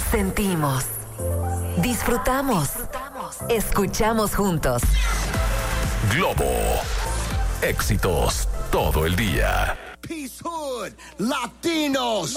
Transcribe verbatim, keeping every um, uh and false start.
Sentimos, disfrutamos, escuchamos juntos. Globo, éxitos todo el día. Peace Hood, Latinos.